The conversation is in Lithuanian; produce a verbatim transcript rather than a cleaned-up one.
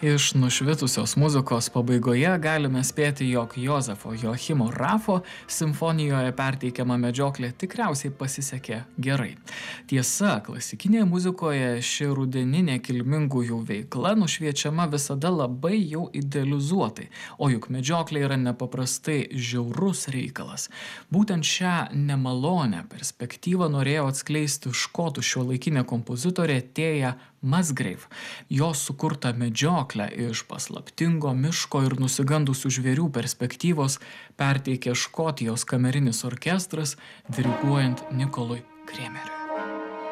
Iš nušvitusios muzikos pabaigoje galime spėti, jog Jozefo Joachimo Rafo simfonijoje perteikiama medžioklė tikriausiai pasisekė gerai. Tiesa, klasikinėje muzikoje ši rudeninė kilmingųjų veikla nušviečiama visada labai jau idealizuotai, o juk medžioklė yra nepaprastai žiaurus reikalas. Būtent šią nemalonę perspektyvą norėjo atskleisti škotų šiuolaikinė kompozitorė Tėja Musgrave. Jos sukurta medžioklė iš paslaptingo miško ir nusigandusių žvėrių perspektyvos perteikė Škotijos kamerinis orkestras diriguojant Nikolui Kremeriui.